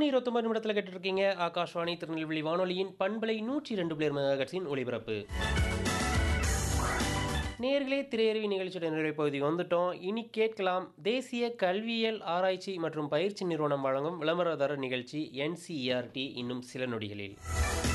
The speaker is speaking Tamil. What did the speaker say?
8:29 கேட்டுட்டு இருக்கீங்க. ஆகாஷ்வாணி திருநெல்வேலி வானொலியின் பண்பலை 102.7 மெகாஹெர்ட்ஸின் ஒலிபரப்பு. நேயர்களே, திரையரவி நிகழ்ச்சியோட நிறைவு பகுதிக்கு வந்துட்டோம். இனி கேட்கலாம் தேசிய கல்வியியல் ஆராய்ச்சி மற்றும் பயிற்சி நிறுவனம் வழங்கும் விளம்பரதாரர் நிகழ்ச்சி NCERT இன்னும் சில நொடிகளில்.